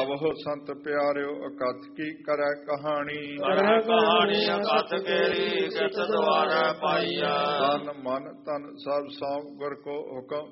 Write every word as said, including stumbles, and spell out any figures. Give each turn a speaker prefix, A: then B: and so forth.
A: ਗਾਵਹੁ ਸੰਤ ਪਿਆਰਿਓ ਅਕਥ ਕੀ ਕਰੈ ਕਹਾਣੀ।
B: ਕਰੈ ਕਹਾਣੀ ਅਕਥ ਕੇਰੀ ਕਿਤ ਦੁਆਰੈ ਪਾਈਐ।
A: ਤਨ ਮਨ ਧਨ ਸਭ ਸੌਂਪ ਗੁਰ ਕੋ ਹੁਕਮ